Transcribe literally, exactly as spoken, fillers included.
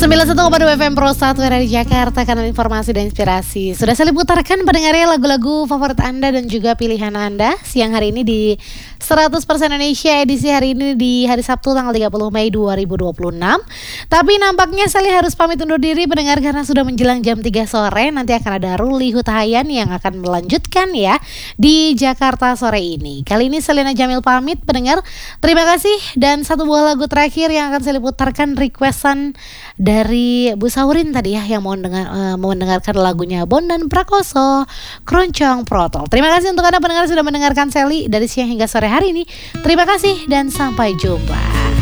sembilan puluh satu koma dua F M Pro satu dari Jakarta, kanal informasi dan inspirasi. Sudah saya putarkan pendengarnya lagu-lagu favorit Anda dan juga pilihan Anda siang hari ini di seratus persen Indonesia edisi hari ini di hari Sabtu tanggal tiga puluh Mei dua ribu dua puluh enam. Tapi nampaknya Sally harus pamit undur diri pendengar karena sudah menjelang jam tiga sore. Nanti akan ada Ruli Hutahayan yang akan melanjutkan ya di Jakarta sore ini. Kali ini Selina Jamil pamit pendengar. Terima kasih, dan satu buah lagu terakhir yang akan saya putarkan requestan dari Bu Saurin tadi ya, yang mau dengar uh, mau mendengarkan lagunya Bondan Prakoso, Keroncong Protol. Terima kasih untuk Anda pendengar sudah mendengarkan Sally dari siang hingga sore hari ini. Terima kasih dan sampai jumpa.